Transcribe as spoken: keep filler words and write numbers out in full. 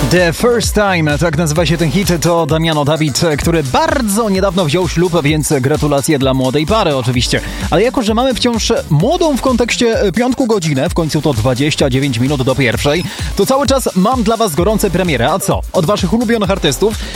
The First Time, tak nazywa się ten hit, to Damiano David, który bardzo niedawno wziął ślub, więc gratulacje dla młodej pary oczywiście. Ale jako, że mamy wciąż młodą w kontekście piątku godzinę, w końcu to dwadzieścia dziewięć minut do pierwszej, to cały czas mam dla was gorące premiery. A co? Od waszych ulubionych artystów